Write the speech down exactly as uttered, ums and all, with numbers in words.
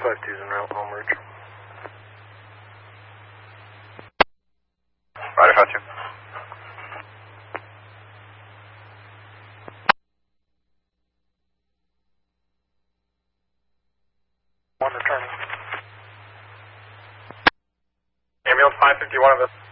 five two's en route, home route. Rider five two. One returning. Ambulance five fifty-one of us.